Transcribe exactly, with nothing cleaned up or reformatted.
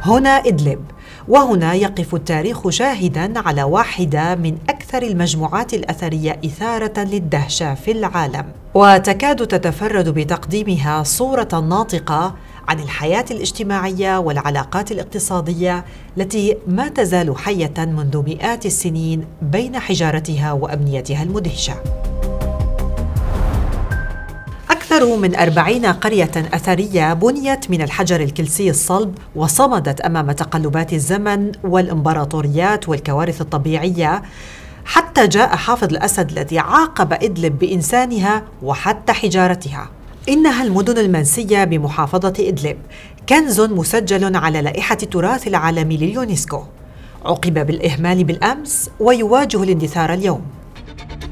هنا إدلب، وهنا يقف التاريخ شاهداً على واحدة من أكثر المجموعات الأثرية إثارة للدهشة في العالم، وتكاد تتفرد بتقديمها صورة ناطقة عن الحياة الاجتماعية والعلاقات الاقتصادية التي ما تزال حية منذ مئات السنين بين حجارتها وأبنيتها المدهشة. أكثر من أربعين قرية أثرية بنيت من الحجر الكلسي الصلب وصمدت أمام تقلبات الزمن والإمبراطوريات والكوارث الطبيعية، حتى جاء حافظ الأسد الذي عاقب إدلب بإنسانها وحتى حجارتها. إنها المدن المنسية بمحافظة إدلب، كنز مسجل على لائحة التراث العالمي لليونسكو، عوقب بالإهمال بالأمس ويواجه الاندثار اليوم.